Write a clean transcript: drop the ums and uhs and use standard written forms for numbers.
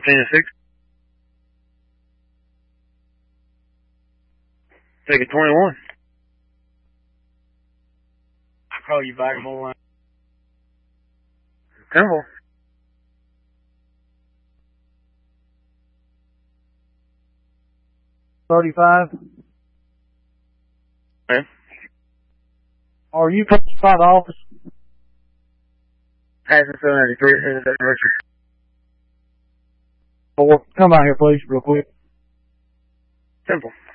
6. Take it 21. I'll call you back more. Temple. $35. Okay. Are you close by the office? Hasn't 793. Is that Richard? 4. Come out here, please, real quick. Temple.